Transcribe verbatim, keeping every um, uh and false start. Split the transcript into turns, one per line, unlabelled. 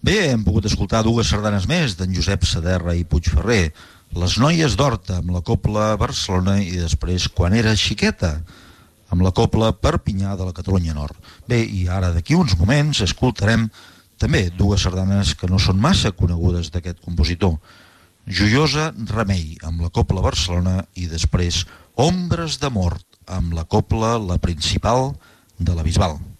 Bé, hem pogut escoltar dues sardanes més d'en Josep Saderra i Puigferrer. Les noies d'Horta, amb la cobla Barcelona, i després Quan era xiqueta, amb la cobla Perpinyà de la Catalunya Nord. Bé, i ara d'aquí uns moments escoltarem també dues sardanes que no són massa conegudes d'aquest compositor. Joiosa Remei, amb la cobla Barcelona, i després Ombres de Mort, amb la cobla La Principal de la Bisbal.